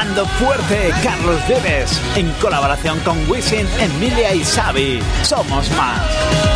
Pegando fuerte, Carlos Vives, en colaboración con Wisin, Emilia y Xavi. Somos más.